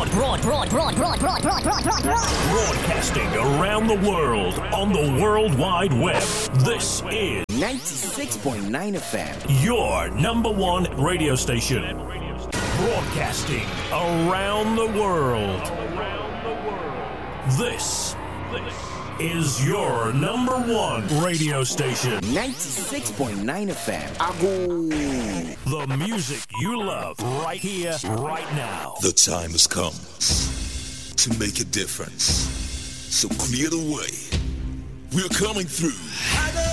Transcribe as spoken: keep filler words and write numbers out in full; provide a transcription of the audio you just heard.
broad, broad, broad, broad, broad, broad, broad, broad, broad, broad. Broadcasting around the world on the World Wide Web. This is ninety-six point nine F M. Your number one radio station. Broadcasting around the world. This is your number one radio station. ninety-six point nine F M. Ago. The music you love right here, right now. The time has come to make a difference. So clear the way. We're coming through.